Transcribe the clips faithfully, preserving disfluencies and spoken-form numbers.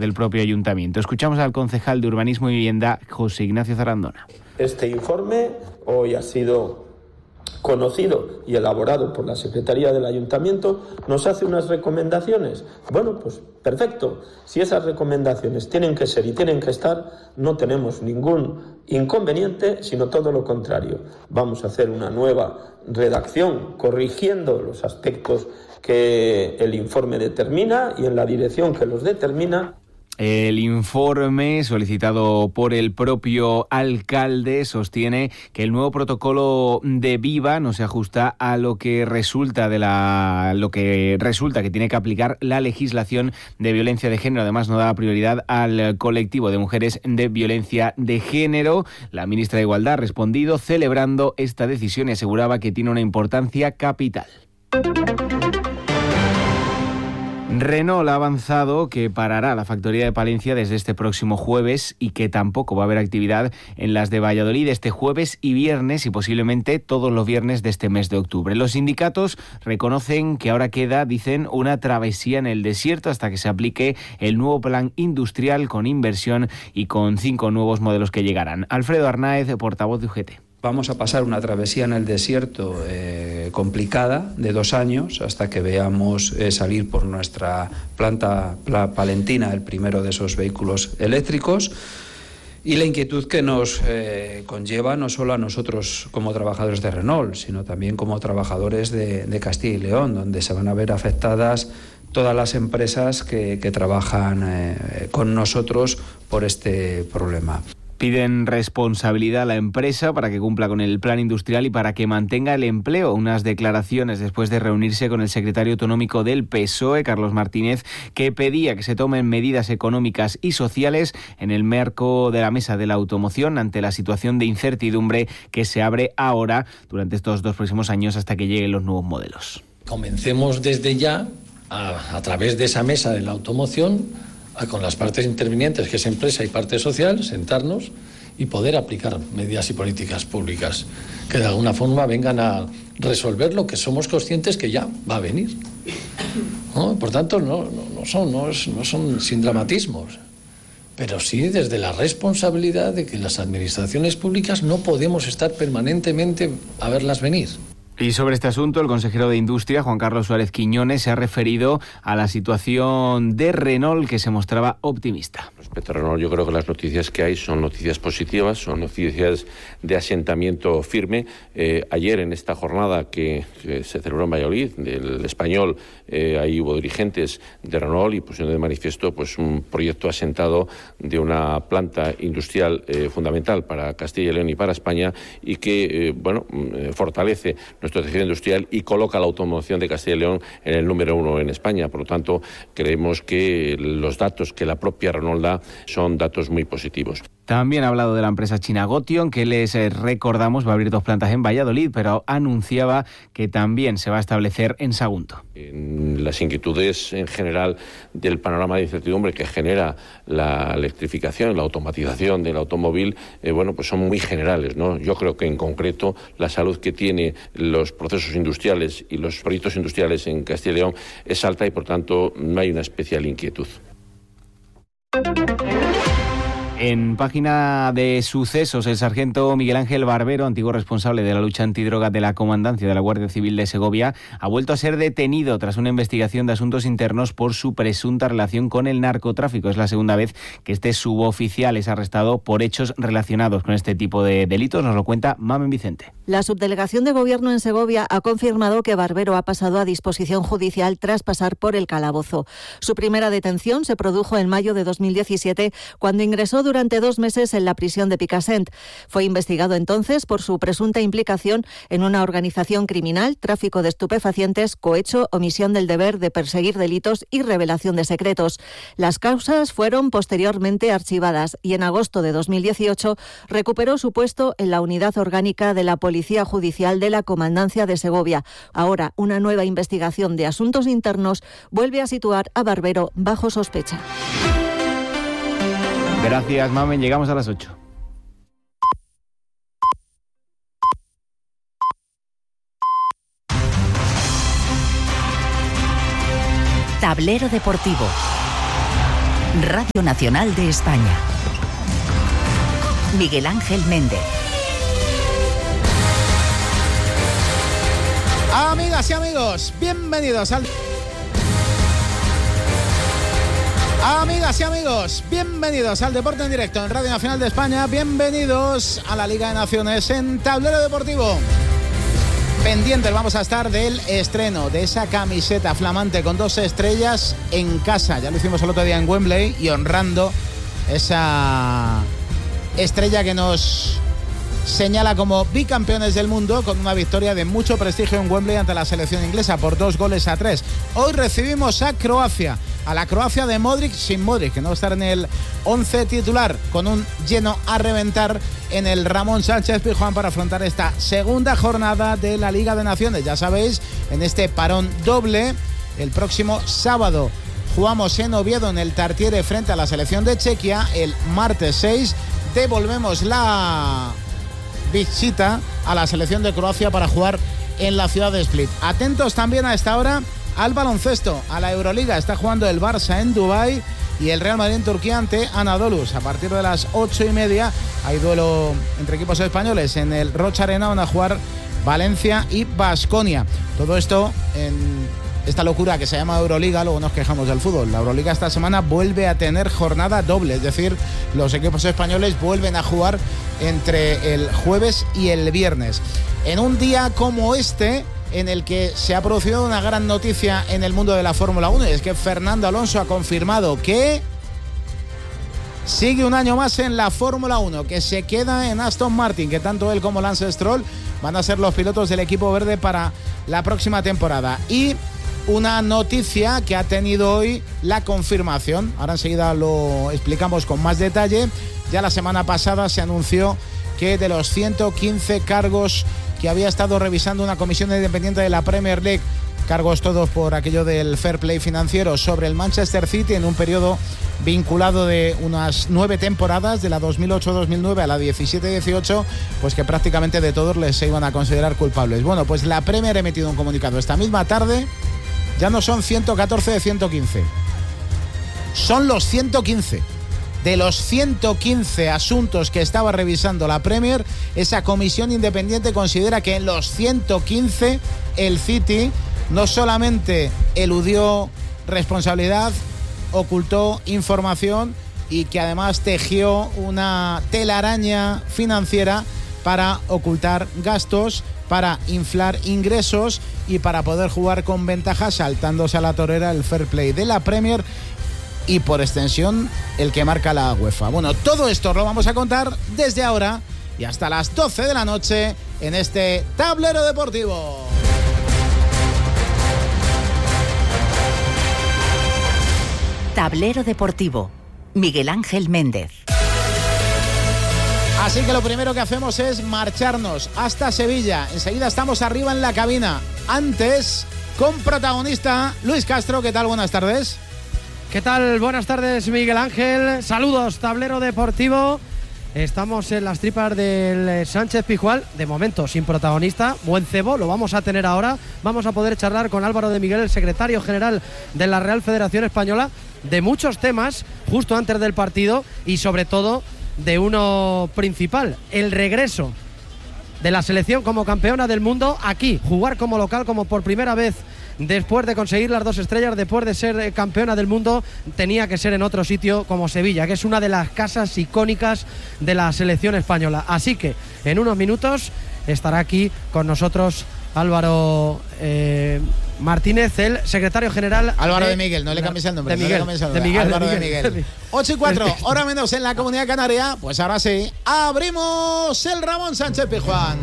del propio ayuntamiento. Escuchamos al concejal de Urbanismo y Vivienda, José Ignacio Zarandona. Este informe hoy ha sido conocido y elaborado por la Secretaría del Ayuntamiento, nos hace unas recomendaciones. Bueno, pues perfecto. Si esas recomendaciones tienen que ser y tienen que estar, no tenemos ningún inconveniente, sino todo lo contrario. Vamos a hacer una nueva redacción corrigiendo los aspectos que el informe determina y en la dirección que los determina. El informe solicitado por el propio alcalde sostiene que el nuevo protocolo de Viva no se ajusta a lo que resulta de la lo que resulta que tiene que aplicar la legislación de violencia de género. Además, no da prioridad al colectivo de mujeres de violencia de género. La ministra de Igualdad ha respondido celebrando esta decisión y aseguraba que tiene una importancia capital. Renault ha avanzado que parará la factoría de Palencia desde este próximo jueves y que tampoco va a haber actividad en las de Valladolid este jueves y viernes y posiblemente todos los viernes de este mes de octubre. Los sindicatos reconocen que ahora queda, dicen, una travesía en el desierto hasta que se aplique el nuevo plan industrial con inversión y con cinco nuevos modelos que llegarán. Alfredo Arnáez, portavoz de U G T. Vamos a pasar una travesía en el desierto eh, complicada de dos años hasta que veamos eh, salir por nuestra planta la palentina el primero de esos vehículos eléctricos y la inquietud que nos eh, conlleva no solo a nosotros como trabajadores de Renault, sino también como trabajadores de, de Castilla y León, donde se van a ver afectadas todas las empresas que, que trabajan eh, con nosotros por este problema. Piden responsabilidad a la empresa para que cumpla con el plan industrial y para que mantenga el empleo. Unas declaraciones después de reunirse con el secretario autonómico del P S O E, Carlos Martínez, que pedía que se tomen medidas económicas y sociales en el marco de la mesa de la automoción ante la situación de incertidumbre que se abre ahora durante estos dos próximos años hasta que lleguen los nuevos modelos. Comencemos desde ya, a, a través de esa mesa de la automoción, con las partes intervinientes, que es empresa y parte social, sentarnos y poder aplicar medidas y políticas públicas que de alguna forma vengan a resolver lo que somos conscientes que ya va a venir, ¿no? Por tanto, no, no, no, son, no, es, no son sin dramatismos, pero sí desde la responsabilidad de que las administraciones públicas no podemos estar permanentemente a verlas venir. Y sobre este asunto, el consejero de Industria, Juan Carlos Suárez Quiñones, se ha referido a la situación de Renault, que se mostraba optimista. Respecto a Renault, yo creo que las noticias que hay son noticias positivas, son noticias de asentamiento firme. Eh, ayer, en esta jornada que, que se celebró en Valladolid, del español, eh, ahí hubo dirigentes de Renault y pusieron de manifiesto pues, un proyecto asentado de una planta industrial eh, fundamental para Castilla y León y para España y que, eh, bueno, eh, fortalece nuestro tejido industrial y coloca la automoción de Castilla y León en el número uno en España. Por lo tanto, creemos que los datos que la propia Renault da son datos muy positivos. También ha hablado de la empresa china Gotion, que les recordamos va a abrir dos plantas en Valladolid, pero anunciaba que también se va a establecer en Sagunto. En las inquietudes en general del panorama de incertidumbre que genera la electrificación, la automatización del automóvil, eh, bueno, pues son muy generales, ¿no? Yo creo que en concreto la salud que tiene los procesos industriales y los proyectos industriales en Castilla y León es alta y por tanto no hay una especial inquietud. En página de sucesos, el sargento Miguel Ángel Barbero, antiguo responsable de la lucha antidroga de la Comandancia de la Guardia Civil de Segovia, ha vuelto a ser detenido tras una investigación de asuntos internos por su presunta relación con el narcotráfico. Es la segunda vez que este suboficial es arrestado por hechos relacionados con este tipo de delitos. Nos lo cuenta Mamen Vicente. La subdelegación de Gobierno en Segovia ha confirmado que Barbero ha pasado a disposición judicial tras pasar por el calabozo. Su primera detención se produjo en mayo de dos mil diecisiete, cuando ingresó durante dos meses en la prisión de Picassent. Fue investigado entonces por su presunta implicación en una organización criminal, tráfico de estupefacientes, cohecho, omisión del deber de perseguir delitos y revelación de secretos. Las causas fueron posteriormente archivadas y en agosto de dos mil dieciocho recuperó su puesto en la unidad orgánica de la Policía Judicial de la Comandancia de Segovia. Ahora, una nueva investigación de asuntos internos vuelve a situar a Barbero bajo sospecha. Gracias, Mamen. Llegamos a las ocho. Tablero Deportivo. Radio Nacional de España. Miguel Ángel Méndez. Amigas y amigos, bienvenidos al... Amigas y amigos, bienvenidos al Deporte en Directo en Radio Nacional de España. Bienvenidos a la Liga de Naciones en Tablero Deportivo. Pendientes vamos a estar del estreno de esa camiseta flamante con dos estrellas en casa. Ya lo hicimos el otro día en Wembley y honrando esa estrella que nos señala como bicampeones del mundo con una victoria de mucho prestigio en Wembley ante la selección inglesa por dos goles a tres. Hoy recibimos a Croacia, a la Croacia de Modric sin Modric, que no va a estar en el once titular, con un lleno a reventar en el Ramón Sánchez Pizjuán para afrontar esta segunda jornada de la Liga de Naciones. Ya sabéis, en este parón doble, el próximo sábado jugamos en Oviedo en el Tartiere frente a la selección de Chequia. El martes seis devolvemos la visita a la selección de Croacia para jugar en la ciudad de Split. Atentos también a esta hora al baloncesto, a la Euroliga. Está jugando el Barça en Dubái y el Real Madrid en Turquía ante Anadolus. A partir de las ocho y media hay duelo entre equipos españoles en el Rocha Arena, van a jugar Valencia y Baskonia. Todo esto en esta locura que se llama Euroliga. Luego nos quejamos del fútbol. La Euroliga esta semana vuelve a tener jornada doble, es decir, los equipos españoles vuelven a jugar entre el jueves y el viernes. En un día como este, en el que se ha producido una gran noticia en el mundo de la Fórmula uno, y es que Fernando Alonso ha confirmado que sigue un año más en la Fórmula uno, que se queda en Aston Martin, que tanto él como Lance Stroll van a ser los pilotos del equipo verde para la próxima temporada. Y una noticia que ha tenido hoy la confirmación, ahora enseguida lo explicamos con más detalle. Ya la semana pasada se anunció que de los ciento quince cargos que había estado revisando una comisión independiente de la Premier League, cargos todos por aquello del fair play financiero sobre el Manchester City en un periodo vinculado de unas nueve temporadas, de la dos mil ocho dos mil nueve a la diecisiete dieciocho, pues que prácticamente de todos les se iban a considerar culpables. Bueno, pues la Premier ha emitido un comunicado esta misma tarde. Ya no son ciento catorce de ciento quince, son los ciento quince. De los ciento quince asuntos que estaba revisando la Premier, esa comisión independiente considera que en los ciento quince el City no solamente eludió responsabilidad, ocultó información y que además tejió una telaraña financiera para ocultar gastos, para inflar ingresos y para poder jugar con ventaja, saltándose a la torera el fair play de la Premier y por extensión el que marca la UEFA. Bueno, todo esto lo vamos a contar desde ahora y hasta las doce de la noche en este Tablero Deportivo. Tablero Deportivo, Miguel Ángel Méndez. Así que lo primero que hacemos es marcharnos hasta Sevilla. Enseguida estamos arriba en la cabina. Antes, con protagonista Luis Castro. ¿Qué tal? Buenas tardes. ¿Qué tal? Buenas tardes, Miguel Ángel. Saludos, Tablero Deportivo. Estamos en las tripas del Sánchez Pizjuán. De momento, sin protagonista. Buen cebo, lo vamos a tener ahora. Vamos a poder charlar con Álvaro de Miguel, el secretario general de la Real Federación Española, de muchos temas justo antes del partido y sobre todo de uno principal, el regreso de la selección como campeona del mundo aquí, jugar como local, como por primera vez después de conseguir las dos estrellas, después de ser campeona del mundo, tenía que ser en otro sitio como Sevilla, que es una de las casas icónicas de la selección española. Así que en unos minutos estará aquí con nosotros Álvaro eh, Martínez, el secretario general. Álvaro de, de Miguel, no le cambies el nombre. De Miguel, no le el nombre. de Miguel, Álvaro de de Miguel. Miguel. ocho y cuatro, hora menos en la Comunidad Canaria. Pues ahora sí, abrimos el Ramón Sánchez Pizjuán.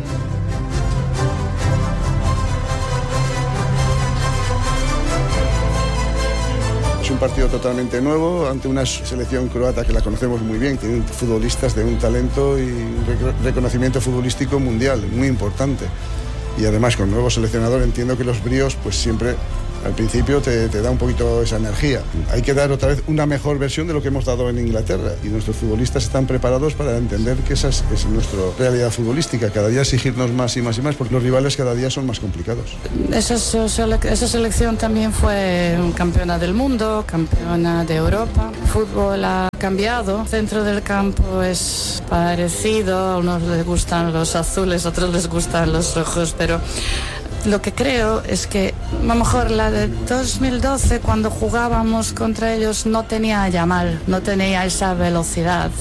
Es un partido totalmente nuevo ante una selección croata que la conocemos muy bien, tiene futbolistas de un talento y un reconocimiento futbolístico mundial muy importante. Y además con nuevo seleccionador entiendo que los bríos pues siempre al principio te, te da un poquito esa energía. Hay que dar otra vez una mejor versión de lo que hemos dado en Inglaterra y nuestros futbolistas están preparados para entender que esa es, es nuestra realidad futbolística, cada día exigirnos más y más y más porque los rivales cada día son más complicados. Esa, esa selección también fue campeona del mundo, campeona de Europa. El fútbol ha cambiado, dentro del campo es parecido, a unos les gustan los azules, a otros les gustan los rojos, pero lo que creo es que a lo mejor la de dos mil doce, cuando jugábamos contra ellos, no tenía Yamal, no tenía esa velocidad.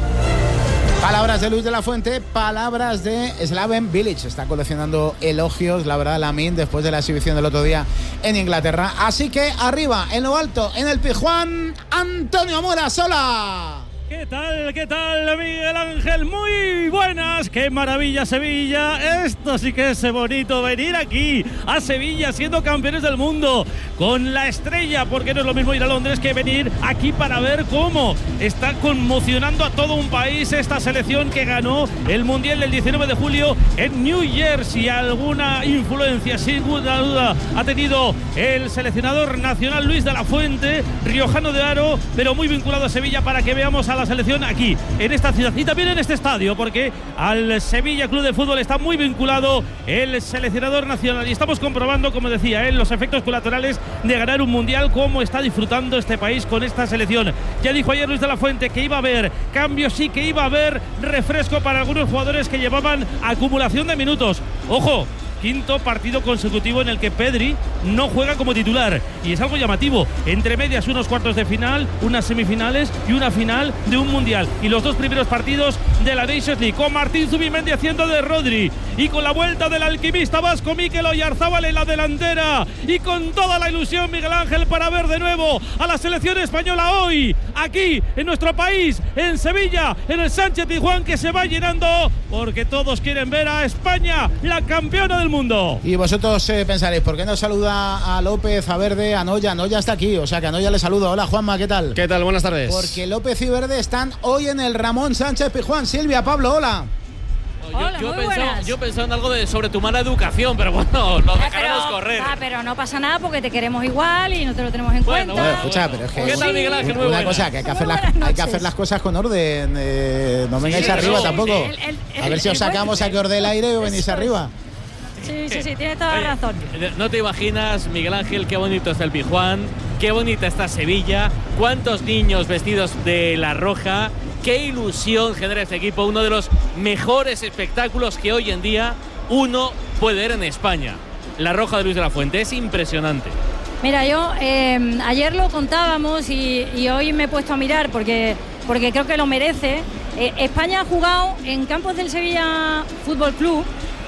Palabras de Luis de la Fuente, palabras de Slaven Bilic. Está coleccionando elogios, la verdad, Lamine, después de la exhibición del otro día en Inglaterra. Así que arriba, en lo alto, en el Pizjuán, Antonio Mora Sola. ¿Qué tal? ¿Qué tal, Miguel Ángel? Muy buenas. ¡Qué maravilla, Sevilla! Esto sí que es bonito, venir aquí a Sevilla siendo campeones del mundo con la estrella, porque no es lo mismo ir a Londres que venir aquí para ver cómo está conmocionando a todo un país esta selección que ganó el Mundial del diecinueve de julio en New Jersey. Alguna influencia, sin duda, ha tenido el seleccionador nacional Luis de la Fuente, riojano de Haro, pero muy vinculado a Sevilla, para que veamos a la selección aquí, en esta ciudad y también en este estadio, porque al Sevilla Club de Fútbol está muy vinculado el seleccionador nacional y estamos comprobando, como decía él, los efectos colaterales de ganar un mundial, cómo está disfrutando este país con esta selección. Ya dijo ayer Luis de la Fuente que iba a haber cambios, sí, que iba a haber refresco para algunos jugadores que llevaban acumulación de minutos. ¡Ojo! Quinto partido consecutivo en el que Pedri no juega como titular y es algo llamativo. Entre medias unos cuartos de final, unas semifinales y una final de un mundial, y los dos primeros partidos de la Nations League, con Martín Zubimendi haciendo de Rodri y con la vuelta del alquimista vasco Mikel Oyarzábal en la delantera, y con toda la ilusión, Miguel Ángel, para ver de nuevo a la selección española hoy aquí en nuestro país, en Sevilla, en el Sánchez Pizjuán, que se va llenando porque todos quieren ver a España, la campeona del mundo. Y vosotros eh, pensaréis, ¿por qué no saluda a López, a Verde, a Noya? Noya está aquí, o sea que a Noya le saludo. Hola, Juanma, ¿qué tal? ¿Qué tal? Buenas tardes. Porque López y Verde están hoy en el Ramón Sánchez Pizjuán. Silvia, Pablo, hola. Hola, yo, yo, muy pensaba, buenas. yo pensaba en algo de sobre tu mala educación, pero bueno, lo dejaremos pero, correr. Ah, pero no pasa nada porque te queremos igual y no te lo tenemos en bueno, cuenta. Bueno, escucha, pero es que ¿Qué tal, Miguel Ángel? Muy una buenas. cosa, que hay que, hacer las, hay que hacer las cosas con orden. Eh, no vengáis sí, arriba no, tampoco. El, el, el, a ver si os sacamos a que os dé el aire o venís Eso arriba. Sí, sí, sí, tienes toda la razón. No te imaginas, Miguel Ángel, qué bonito está el Pizjuán, qué bonita está Sevilla, cuántos niños vestidos de la roja, qué ilusión genera este equipo, uno de los mejores espectáculos que hoy en día uno puede ver en España. La roja de Luis de la Fuente es impresionante. Mira, yo eh, ayer lo contábamos y, y hoy me he puesto a mirar porque, porque creo que lo merece. Eh, España ha jugado en campos del Sevilla Fútbol Club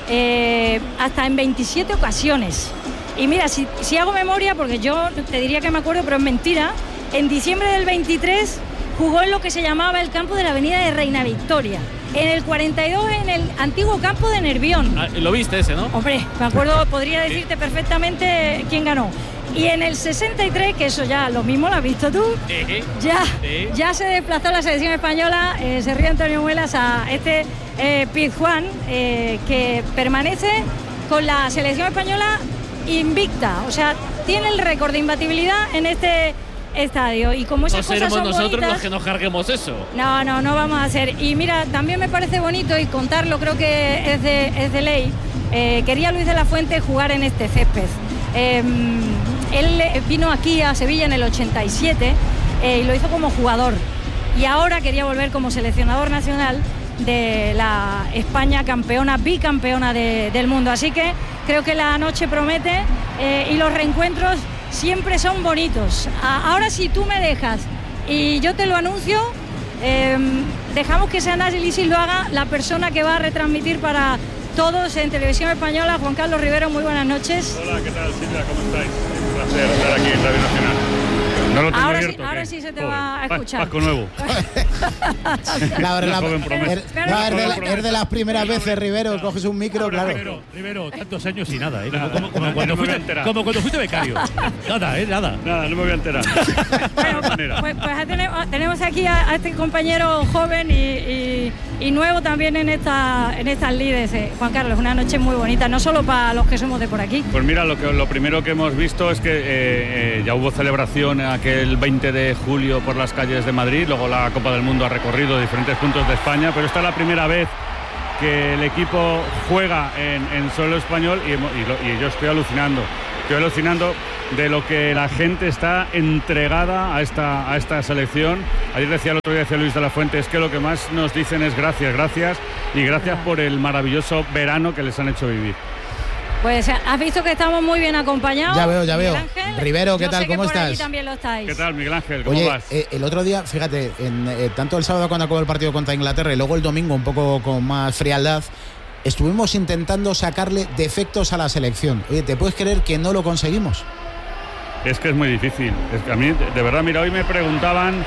eh, hasta en veintisiete ocasiones. Y mira, si, si hago memoria, porque yo te diría que me acuerdo, pero es mentira, en diciembre del veintitrés jugó en lo que se llamaba el campo de la avenida de Reina Victoria. En el cuarenta y dos en el antiguo campo de Nervión. Ah, lo viste ese, ¿no? Hombre, me acuerdo, podría decirte perfectamente quién ganó. Y en el sesenta y tres, que eso ya lo mismo lo has visto tú, Sí. ya, Sí. ya se desplazó la selección española, eh, se ríe Antonio Muelas, a este eh, Pizjuán, eh, que permanece con la selección española invicta. O sea, tiene el récord de imbatibilidad en este estadio. Y como esas no cosas seremos son nosotros bonitas, los que nos carguemos eso. No, no, no vamos a hacer. Y mira, también me parece bonito, y contarlo creo que es de, es de ley, eh, quería Luis de la Fuente jugar en este césped. Eh, él vino aquí a Sevilla en el ochenta y siete eh, y lo hizo como jugador. Y ahora quería volver como seleccionador nacional de la España campeona, bicampeona de, del mundo. Así que creo que la noche promete eh, y los reencuentros siempre son bonitos. A, ahora si tú me dejas y yo te lo anuncio, eh, dejamos que ese análisis lo haga la persona que va a retransmitir para todos en Televisión Española, Juan Carlos Rivero. Muy buenas noches. Hola, ¿qué tal, Silvia? ¿Cómo estáis? Un placer estar aquí en Radio Nacional. No lo tengo ahora abierto. Sí, ahora sí se te va a escuchar. Pasco nuevo. La, la, joven er, promesa. no, es, de la, es de las primeras veces, Rivero, coges un micro, claro. Rivero, Rivero, tantos años y nada, ¿eh? Como, como, como, cuando, fuiste, como cuando fuiste becario. Nada, ¿eh? Nada. Nada, no me voy a enterar. Bueno, pues, pues tenemos, tenemos aquí a, a este compañero joven y, y, y nuevo también en, esta, en estas lides. Eh. Juan Carlos, una noche muy bonita, no solo para los que somos de por aquí. Pues mira, lo, que, lo primero que hemos visto es que eh, eh, ya hubo celebración aquel veinte de julio por las calles de Madrid, luego la Copa del Mundo ha recorrido diferentes puntos de España, pero esta es la primera vez que el equipo juega en, en suelo español y, y, lo, y yo estoy alucinando, estoy alucinando de lo que la gente está entregada a esta, a esta selección. Ayer decía el otro día, decía Luis de la Fuente, es que lo que más nos dicen es gracias, gracias y gracias por el maravilloso verano que les han hecho vivir. Pues has visto que estamos muy bien acompañados. Ya veo, ya veo. Ángel, Rivero, ¿qué yo tal? Sé que ¿Cómo por estás? Ahí también lo estáis. ¿Qué tal, Miguel Ángel? ¿Cómo Oye, vas? Eh, el otro día, fíjate, en, eh, tanto el sábado cuando acabó el partido contra Inglaterra y luego el domingo un poco con más frialdad, estuvimos intentando sacarle defectos a la selección. Oye, ¿te puedes creer que no lo conseguimos? Es que es muy difícil. Es que a mí, de verdad, mira, hoy me preguntaban,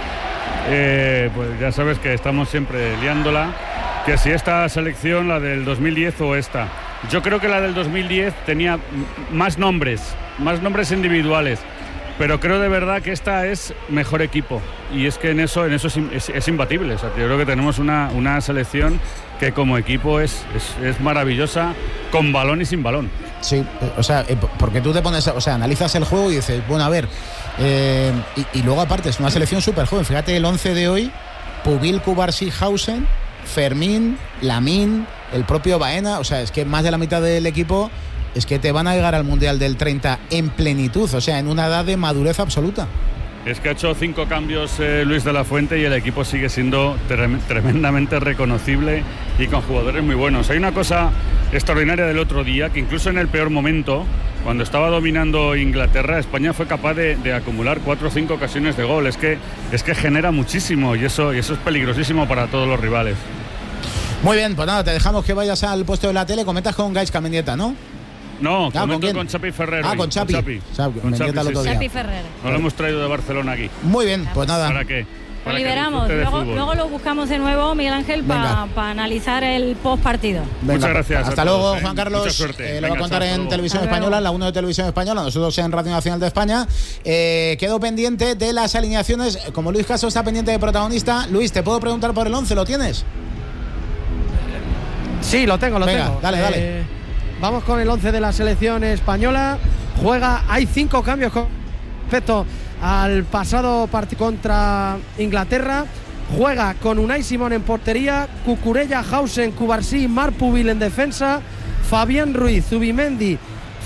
eh, pues ya sabes que estamos siempre liándola, que si esta selección, la del dos mil diez o esta. Yo creo que la del dos mil diez tenía más nombres, más nombres individuales, pero creo de verdad que esta es mejor equipo y es que en eso, en eso es, es, es imbatible. O sea, yo creo que tenemos una, una selección que como equipo es, es, es maravillosa, con balón y sin balón. Sí, o sea, porque tú te pones, o sea, analizas el juego y dices, bueno, a ver, eh, y, y luego aparte es una selección súper joven. Fíjate el once de hoy: Pubil, Cubarsí, Hausen, Fermín, Lamine, el propio Baena. O sea, es que más de la mitad del equipo es que te van a llegar al Mundial del treinta en plenitud, o sea, en una edad de madurez absoluta. Es que ha hecho cinco cambios eh, Luis de la Fuente y el equipo sigue siendo trem- tremendamente reconocible y con jugadores muy buenos. Hay una cosa extraordinaria del otro día, que incluso en el peor momento, cuando estaba dominando Inglaterra, España fue capaz de, de acumular cuatro o cinco ocasiones de gol. Es que, es que genera muchísimo y eso, y eso es peligrosísimo para todos los rivales. Muy bien, pues nada, te dejamos que vayas al puesto de la tele. Comentas con Gaisca Mendieta, ¿no? No, ah, comento ¿con, con Chapi Ferrer. Ah, hoy, con Chapi. Con Chapi, Chapi, con Chapi, el otro sí, día. Chapi Ferrer. Nos lo hemos traído de Barcelona aquí. Muy bien, pues nada. ¿Para qué? Lo liberamos, luego, luego lo buscamos de nuevo, Miguel Ángel, para pa analizar el post partido. Muchas gracias. Hasta todos, luego, ¿eh? Juan Carlos. Mucha suerte. Eh, lo Venga, va a contar chao, en Televisión Hasta Española, luego. la uno de Televisión Española, nosotros en Radio Nacional de España. Eh, quedo pendiente de las alineaciones. Como Luis Castro está pendiente de protagonista, Luis, ¿te puedo preguntar por el once? ¿Lo tienes? Sí, lo tengo, lo Venga, tengo. dale, dale. Eh, vamos con el once de la selección española. Juega, hay cinco cambios con respecto al pasado partido contra Inglaterra. Juega con Unai Simón en portería, Cucurella, Hausen, Cubarsí, Marpubil en defensa, Fabián Ruiz, Zubimendi,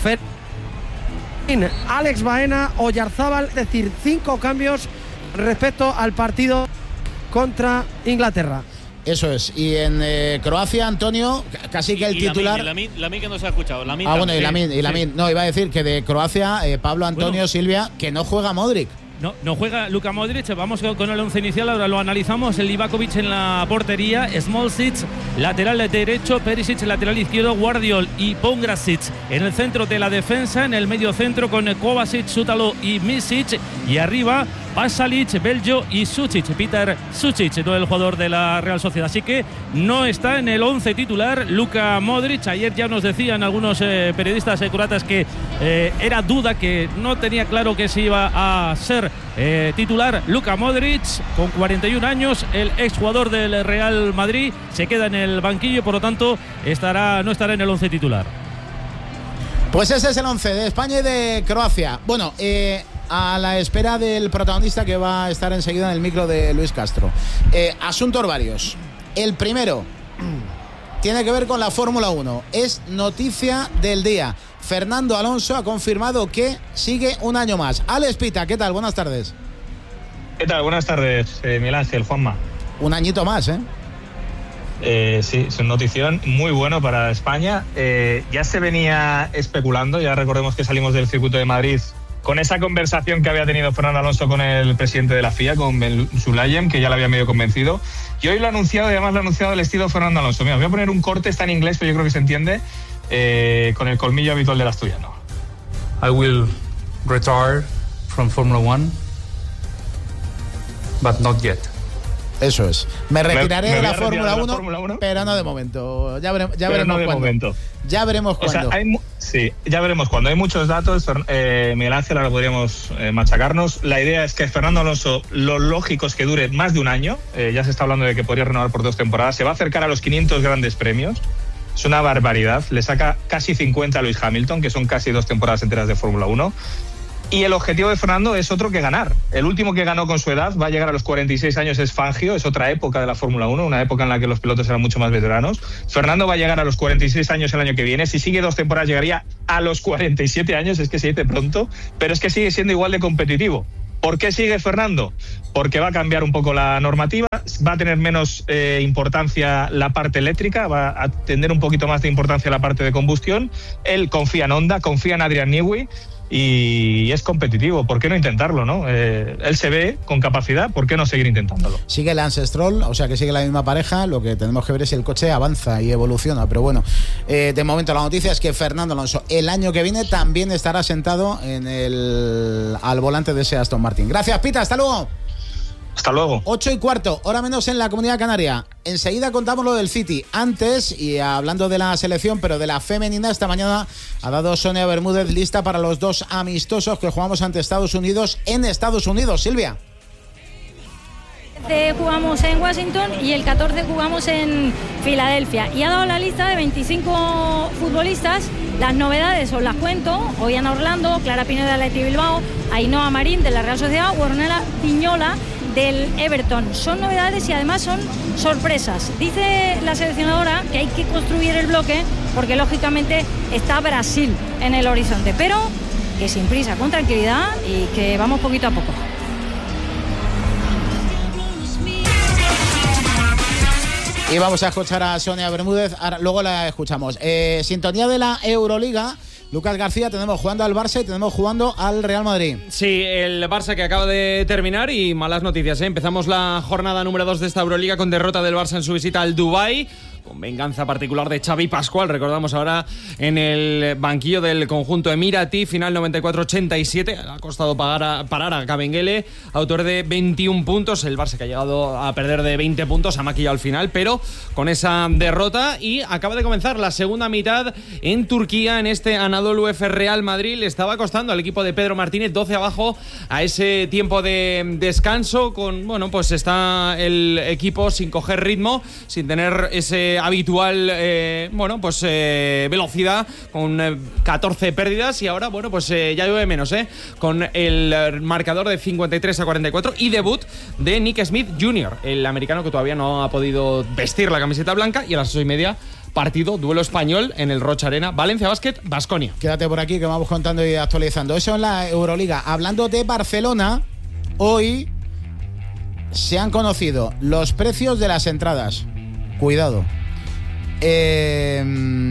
Fermín, Alex Baena, Oyarzábal. Es decir, cinco cambios respecto al partido contra Inglaterra. Eso es. Y en eh, Croacia, Antonio, casi que el y titular. Lamin, Lamin, Lamin que no se ha escuchado. Lamin ah, bueno, y también. Lamin, y Lamin. Sí. No, iba a decir que de Croacia, eh, Pablo Antonio Bueno. Silvia, que no juega Modric. No, no juega Luka Modric, vamos con el once inicial, ahora lo analizamos. El Livakovic en la portería, Smolcic, lateral derecho, Perisic, lateral izquierdo, Guardiol y Pongrasic en el centro de la defensa, en el medio centro con Kovacic, Sutalo y Misic, y arriba Pasalic, Beljo y Sucic, Peter Sucic, no el jugador de la Real Sociedad. Así que no está en el once titular Luka Modric. Ayer ya nos decían algunos eh, periodistas eh, croatas que eh, era duda, que no tenía claro que se iba a ser eh, titular Luka Modric, con cuarenta y un años, el exjugador del Real Madrid, se queda en el banquillo, por lo tanto estará, no estará en el once titular. Pues ese es el once de España y de Croacia. Bueno, eh, a la espera del protagonista que va a estar enseguida en el micro de Luis Castro. Eh, asuntos varios. El primero tiene que ver con la Fórmula uno. Es noticia del día. Fernando Alonso ha confirmado que sigue un año más. Alex Pita, ¿qué tal? Buenas tardes. ¿Qué tal? Buenas tardes, eh, Miguel Ángel, Juanma. Un añito más, ¿eh? Eh, sí, es una notición muy bueno para España. Eh, ya se venía especulando, ya recordemos que salimos del circuito de Madrid con esa conversación que había tenido Fernando Alonso con el presidente de la F I A, con Ben Sulayem, que ya lo había medio convencido. Y hoy lo ha anunciado, y además lo ha anunciado el estilo Fernando Alonso. Mira, voy a poner un corte, está en inglés, pero yo creo que se entiende, eh, con el colmillo habitual del asturiano. I will retire from Formula One but not yet. Eso es. Me retiraré me, me de la Fórmula uno, pero no de momento. Ya, vere, ya pero veremos no de cuándo. momento. Ya veremos cuándo. O sea, hay, sí, ya veremos cuándo. Hay muchos datos, eh, Miguel Ángel, ahora podríamos eh, machacarnos. La idea es que Fernando Alonso, lo lógico es que dure más de un año. Eh, ya se está hablando de que podría renovar por dos temporadas. Se va a acercar a los quinientos grandes premios. Es una barbaridad. Le saca casi cincuenta a Lewis Hamilton, que son casi dos temporadas enteras de Fórmula uno. Y el objetivo de Fernando es otro que ganar. El último que ganó con su edad va a llegar a los cuarenta y seis años, es Fangio, es otra época de la Fórmula uno, una época en la que los pilotos eran mucho más veteranos. Fernando va a llegar a los cuarenta y seis años el año que viene. Si sigue dos temporadas llegaría a los cuarenta y siete años, es que se dice pronto, pero es que sigue siendo igual de competitivo. ¿Por qué sigue Fernando? Porque va a cambiar un poco la normativa, va a tener menos eh, importancia la parte eléctrica, va a tener un poquito más de importancia la parte de combustión. Él confía en Honda, confía en Adrian Newey, y es competitivo. ¿Por qué no intentarlo, no? Eh, él se ve con capacidad, ¿por qué no seguir intentándolo? Sigue Lance Stroll, o sea que sigue la misma pareja. Lo que tenemos que ver es si el coche avanza y evoluciona. Pero bueno, eh, de momento la noticia es que Fernando Alonso el año que viene también estará sentado en el al volante de ese Aston Martin. Gracias, Pita, hasta luego. Hasta luego. Ocho y cuarto, hora menos en la Comunidad Canaria. Enseguida contamos lo del City. Antes, y hablando de la selección, pero de la femenina, esta mañana ha dado Sonia Bermúdez lista para los dos amistosos que jugamos ante Estados Unidos en Estados Unidos. Silvia. El jugamos en Washington y el catorce jugamos en Filadelfia. Y ha dado la lista de veinticinco futbolistas. Las novedades os las cuento. Hoy en Orlando, Clara Pineda del Athletic Bilbao, Ainhoa Marín de la Real Sociedad, Ornella Piñola del Everton. Son novedades y además son sorpresas. Dice la seleccionadora que hay que construir el bloque porque lógicamente está Brasil en el horizonte, pero que sin prisa, con tranquilidad y que vamos poquito a poco. Y vamos a escuchar a Sonia Bermúdez, ahora, luego la escuchamos. Eh, sintonía de la Euroliga. Lucas García, tenemos jugando al Barça y tenemos jugando al Real Madrid. Sí, el Barça que acaba de terminar y malas noticias, ¿eh? Empezamos la jornada número dos de esta Euroliga con derrota del Barça en su visita al Dubái, con venganza particular de Xavi Pascual, recordamos ahora en el banquillo del conjunto Emirati, final noventa y cuatro ochenta y siete, ha costado pagar a, parar a Kabengele, autor de veintiún puntos, el Barça que ha llegado a perder de veinte puntos, ha maquillado al final, pero con esa derrota, y acaba de comenzar la segunda mitad en Turquía, en este Anadolu Efes Real Madrid. Le estaba costando al equipo de Pedro Martínez, doce abajo a ese tiempo de descanso, con, bueno, pues está el equipo sin coger ritmo, sin tener ese habitual eh, bueno pues eh, velocidad, con eh, catorce pérdidas, y ahora bueno pues eh, ya llueve menos, eh, con el marcador de cincuenta y tres a cuarenta y cuatro y debut de Nick Smith junior, el americano que todavía no ha podido vestir la camiseta blanca. Y a las ocho y media partido, duelo español en el Rocha Arena, Valencia Basket, Baskonia. Quédate por aquí que vamos contando y actualizando. Eso en la Euroliga. Hablando de Barcelona, hoy se han conocido los precios de las entradas. Cuidado. Eh,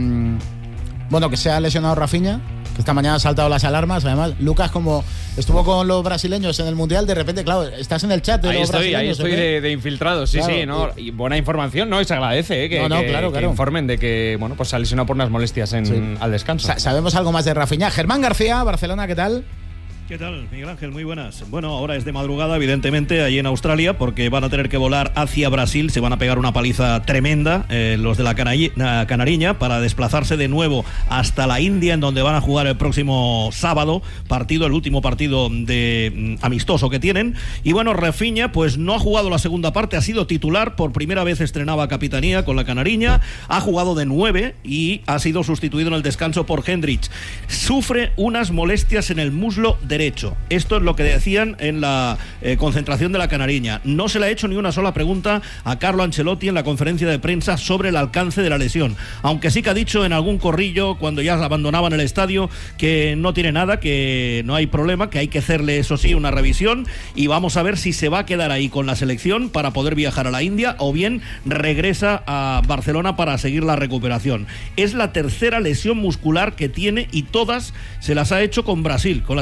bueno, que se ha lesionado Rafinha, que esta mañana han saltado las alarmas. Además, Lucas, como estuvo con los brasileños en el Mundial, de repente, claro, estás en el chat de ahí los estoy, brasileños. Ahí estoy de, de infiltrado, sí, claro, sí, ¿no? Y buena información, ¿no? Y se agradece, ¿eh? Que, no, no, que, claro, que claro. informen de que, bueno, pues se ha lesionado por unas molestias en, sí. al descanso. Sa- sabemos algo más de Rafinha. Germán García, Barcelona, ¿qué tal? ¿Qué tal, Miguel Ángel? Muy buenas. Bueno, ahora es de madrugada, evidentemente, allí en Australia, porque van a tener que volar hacia Brasil. Se van a pegar una paliza tremenda eh, los de la Canari- Canariña para desplazarse de nuevo hasta la India, en donde van a jugar el próximo sábado partido, el último partido de mm, amistoso que tienen. Y bueno, Rafinha pues no ha jugado la segunda parte, ha sido titular, por primera vez estrenaba capitanía con la Canariña, ha jugado de nueve y ha sido sustituido en el descanso por Hendricks. Sufre unas molestias en el muslo de derecho. Esto es lo que decían en la eh, concentración de la Canariña. No se le ha hecho ni una sola pregunta a Carlo Ancelotti en la conferencia de prensa sobre el alcance de la lesión, aunque sí que ha dicho en algún corrillo cuando ya abandonaban el estadio que no tiene nada, que no hay problema, que hay que hacerle eso sí una revisión, y vamos a ver si se va a quedar ahí con la selección para poder viajar a la India o bien regresa a Barcelona para seguir la recuperación. Es la tercera lesión muscular que tiene y todas se las ha hecho con Brasil, con la selección brasileña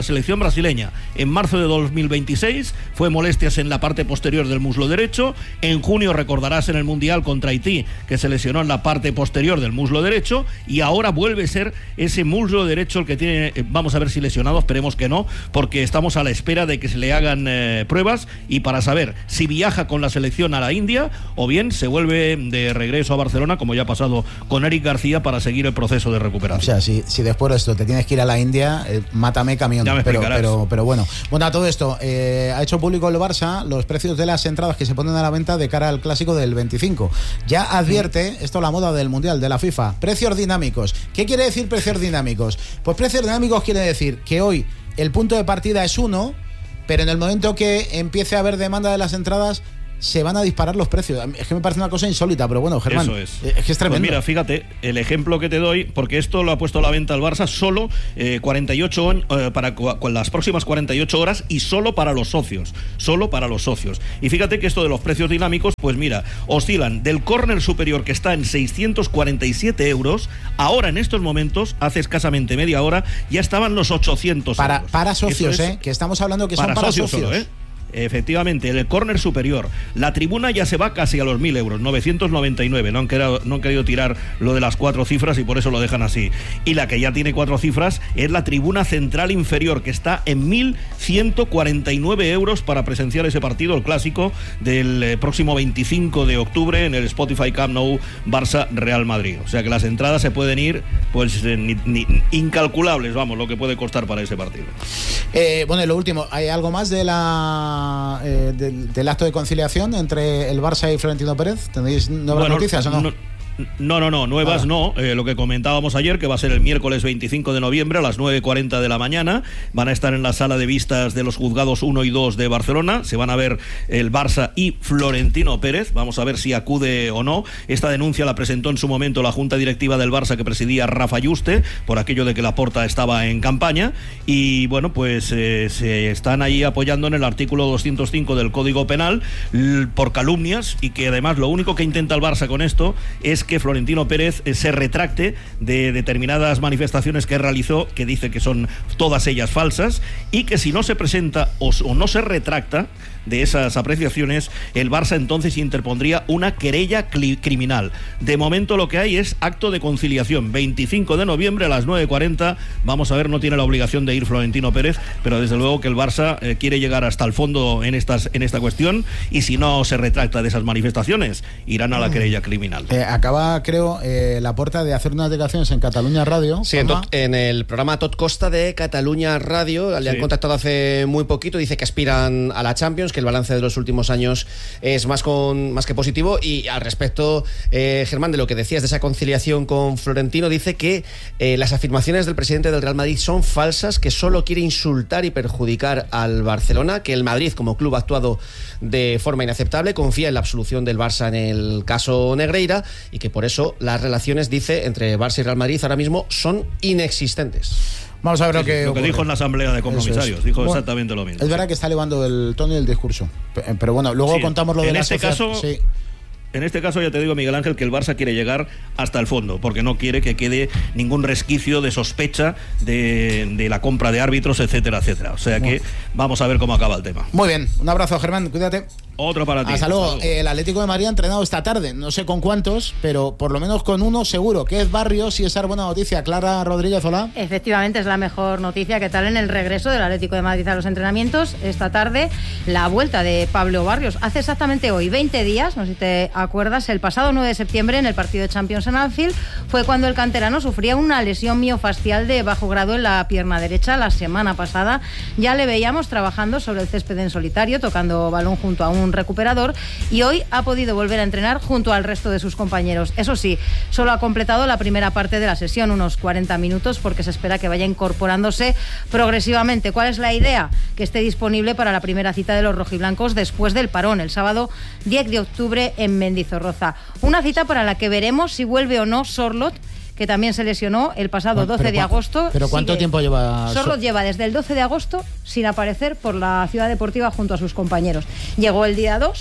brasileña. En marzo de dos mil veintiséis fue molestias en la parte posterior del muslo derecho. En junio recordarás en el Mundial contra Haití que se lesionó en la parte posterior del muslo derecho y ahora vuelve a ser ese muslo derecho el que tiene, vamos a ver si lesionado, esperemos que no, porque estamos a la espera de que se le hagan eh, pruebas y para saber si viaja con la selección a la India o bien se vuelve de regreso a Barcelona, como ya ha pasado con Eric García, para seguir el proceso de recuperación. O sea, si, si después de esto te tienes que ir a la India, eh, mátame camión. Pero, pero, pero bueno. Bueno, a todo esto, eh, ha hecho público el Barça los precios de las entradas que se ponen a la venta de cara al clásico del veinticinco. Ya advierte, esto la moda del Mundial, de la FIFA, precios dinámicos. ¿Qué quiere decir precios dinámicos? Pues precios dinámicos quiere decir que hoy el punto de partida es uno, pero en el momento que empiece a haber demanda de las entradas, se van a disparar los precios. Es que me parece una cosa insólita, pero bueno, Germán, eso es. es que es tremendo. Pues mira, fíjate, el ejemplo que te doy, porque esto lo ha puesto a la venta el Barça solo eh, cuarenta y ocho eh, para cu- las próximas cuarenta y ocho horas y solo para los socios, solo para los socios. Y fíjate que esto de los precios dinámicos, pues mira, oscilan del córner superior que está en seiscientos cuarenta y siete euros, ahora en estos momentos, hace escasamente media hora, ya estaban los ochocientos para, euros. Para socios, es, ¿eh? Que estamos hablando que para son para socios. socios. Solo, ¿eh? Efectivamente, el córner superior. La tribuna ya se va casi a los mil euros, novecientos noventa y nueve. No han, querido, no han querido tirar lo de las cuatro cifras y por eso lo dejan así. Y la que ya tiene cuatro cifras es la tribuna central inferior, que está en mil ciento cuarenta y nueve euros para presenciar ese partido, el clásico del eh, próximo veinticinco de octubre en el Spotify Camp Nou Barça-Real Madrid. O sea que las entradas se pueden ir, pues, eh, ni, ni, incalculables, vamos, lo que puede costar para ese partido. Eh, bueno, y lo último, ¿hay algo más de la Eh, del, del acto de conciliación entre el Barça y Florentino Pérez? ¿Tenéis nuevas bueno, noticias o no? no No, no, no, nuevas ah. no. Eh, lo que comentábamos ayer, que va a ser el miércoles veinticinco de noviembre a las nueve cuarenta de la mañana. Van a estar en la sala de vistas de los juzgados uno y dos de Barcelona. Se van a ver el Barça y Florentino Pérez. Vamos a ver si acude o no. Esta denuncia la presentó en su momento la Junta Directiva del Barça, que presidía Rafa Yuste, por aquello de que Laporta estaba en campaña. Y bueno, pues eh, se están ahí apoyando en el artículo doscientos cinco del Código Penal l- por calumnias, y que además lo único que intenta el Barça con esto es que Florentino Pérez se retracte de determinadas manifestaciones que realizó, que dice que son todas ellas falsas, y que si no se presenta o, o no se retracta de esas apreciaciones, el Barça entonces interpondría una querella cli- criminal. De momento lo que hay es acto de conciliación, veinticinco de noviembre a las nueve cuarenta. Vamos a ver, no tiene la obligación de ir Florentino Pérez, pero desde luego que el Barça eh, quiere llegar hasta el fondo en, estas, en esta cuestión, y si no se retracta de esas manifestaciones, irán a la querella criminal. Eh, acaba, creo, eh, Laporta de hacer unas declaraciones en Cataluña Radio. Sí, en, tot, en el programa Tot Costa de Cataluña Radio, le han sí. contactado hace muy poquito, dice que aspiran a la Champions, que el balance de los últimos años es más, con, más que positivo. Y al respecto, eh, Germán, de lo que decías de esa conciliación con Florentino, dice que eh, las afirmaciones del presidente del Real Madrid son falsas, que solo quiere insultar y perjudicar al Barcelona, que el Madrid como club ha actuado de forma inaceptable, confía en la absolución del Barça en el caso Negreira, y que por eso las relaciones, dice, entre Barça y Real Madrid ahora mismo son inexistentes. Vamos a ver sí, lo que lo que dijo en la asamblea de compromisarios, dijo bueno, exactamente lo mismo. Es verdad que está elevando el tono y el discurso, pero bueno, luego sí, contamos lo de en la este caso. Sí. En este caso ya te digo, Miguel Ángel, que el Barça quiere llegar hasta el fondo, porque no quiere que quede ningún resquicio de sospecha de, de la compra de árbitros, etcétera, etcétera. O sea que vamos a ver cómo acaba el tema. Muy bien, un abrazo, Germán, cuídate. Otro para ti. Hasta luego. Eh, el Atlético de Madrid ha entrenado esta tarde, no sé con cuántos, pero por lo menos con uno seguro, que es Barrios, y esa es buena noticia. Clara Rodríguez, hola. Efectivamente, es la mejor noticia. ¿Qué tal en el regreso del Atlético de Madrid a los entrenamientos? Esta tarde, la vuelta de Pablo Barrios. Hace exactamente hoy, veinte días, no sé si te acuerdas, el pasado nueve de septiembre, en el partido de Champions en Anfield, fue cuando el canterano sufría una lesión miofascial de bajo grado en la pierna derecha. La semana pasada ya le veíamos trabajando sobre el césped en solitario, tocando balón junto a un recuperador, y hoy ha podido volver a entrenar junto al resto de sus compañeros. Eso sí, solo ha completado la primera parte de la sesión, unos cuarenta minutos, porque se espera que vaya incorporándose progresivamente. ¿Cuál es la idea? Que esté disponible para la primera cita de los rojiblancos después del parón, el sábado diez de octubre en Mendizorroza. Una cita para la que veremos si vuelve o no Sorloth, que también se lesionó el pasado doce de agosto. ¿Pero cuánto Sigue. tiempo lleva? Sorloth lleva desde el doce de agosto sin aparecer por la ciudad deportiva junto a sus compañeros. Llegó el día dos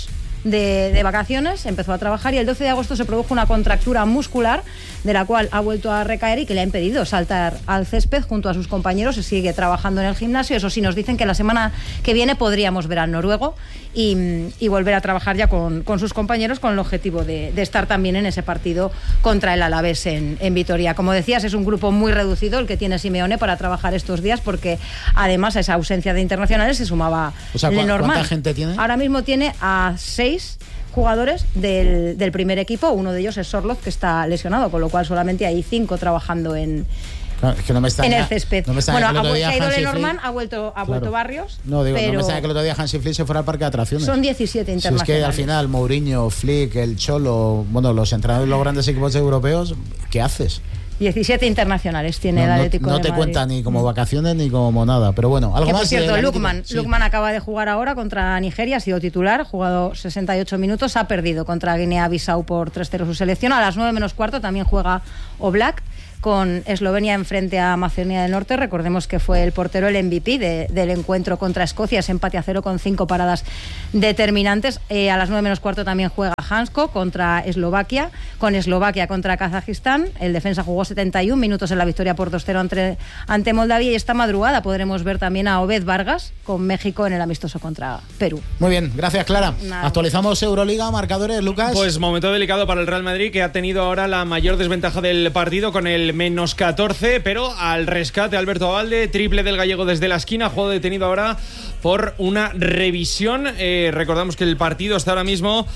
de, de vacaciones, empezó a trabajar y el doce de agosto se produjo una contractura muscular de la cual ha vuelto a recaer y que le ha impedido saltar al césped junto a sus compañeros. Se sigue trabajando en el gimnasio. Eso sí, nos dicen que la semana que viene podríamos ver al noruego y, y volver a trabajar ya con, con sus compañeros con el objetivo de, de estar también en ese partido contra el Alavés en, en Vitoria. Como decías, es un grupo muy reducido el que tiene Simeone para trabajar estos días, porque además a esa ausencia de internacionales se sumaba o sea, Lenormand. ¿Cuánta gente tiene? Ahora mismo tiene a seis jugadores del, del primer equipo. Uno de ellos es Sorloth, que está lesionado, con lo cual solamente hay cinco trabajando en, claro, es que no me extraña, en el césped. No me bueno, ha, se ha ido Hansi Lenormand, Flick, ha vuelto, ha claro. vuelto Barrios. No, digo, pero no me extraña que el otro día Hansi Flick se fuera al parque de atracciones. Son diecisiete internacionales. Si es que al final Mourinho, Flick, el Cholo, bueno, los entrenadores de los grandes equipos europeos, ¿qué haces? diecisiete internacionales tiene no, el Atlético no, no de te Madrid. cuenta ni como vacaciones ni como nada, pero bueno, algo que, más. Por cierto, Lukman, sí. Lukman acaba de jugar ahora contra Nigeria, ha sido titular, ha jugado sesenta y ocho minutos, ha perdido contra Guinea-Bissau por tres cero su selección. A las nueve menos cuarto también juega Oblak con Eslovenia enfrente a Macedonia del Norte. Recordemos que fue el portero el M V P de, del encuentro contra Escocia, ese empate a cero con cinco paradas determinantes. Eh, a las nueve menos cuarto también juega Hansko contra Eslovaquia, con Eslovaquia contra Kazajistán. El defensa jugó setenta y un minutos en la victoria por dos cero ante, ante Moldavia, y esta madrugada podremos ver también a Obed Vargas con México en el amistoso contra Perú. Muy bien, gracias Clara. Nada. Actualizamos Euroliga, marcadores, Lucas. Pues momento delicado para el Real Madrid, que ha tenido ahora la mayor desventaja del partido con el menos catorce, pero al rescate Alberto Abalde, triple del gallego desde la esquina, juego detenido ahora por una revisión. Eh, recordamos que el partido está ahora mismo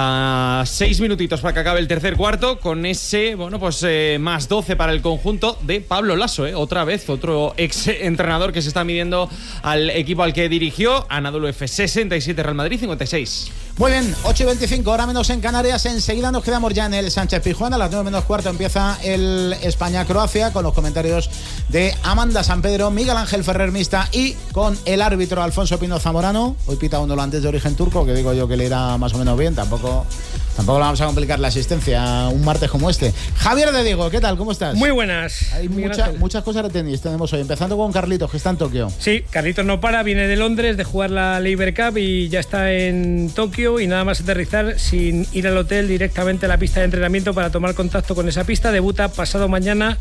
a seis minutitos para que acabe el tercer cuarto, con ese, bueno, pues eh, más doce para el conjunto de Pablo Lasso, eh. otra vez, otro ex entrenador que se está midiendo al equipo al que dirigió. Anadolu F sesenta y siete, Real Madrid cincuenta y seis. Muy bien, ocho y veinticinco, hora menos en Canarias. Enseguida nos quedamos ya en el Sánchez Pizjuán. A las nueve menos cuarto empieza el España-Croacia con los comentarios de Amanda San Pedro, Miguel Ángel Ferrer Mista y con el árbitro Alfonso Pino Zamorano. Hoy pita un holandés de origen turco, que digo yo que le irá más o menos bien. Tampoco, tampoco le vamos a complicar la asistencia un martes como este. Javier de Diego, ¿qué tal? ¿Cómo estás? Muy buenas. Hay mucha, muchas cosas de tenis tenemos hoy, empezando con Carlitos, que está en Tokio. Sí, Carlitos no para, viene de Londres de jugar la Laver Cup y ya está en Tokio, y nada más aterrizar sin ir al hotel, directamente a la pista de entrenamiento para tomar contacto con esa pista. Debuta pasado mañana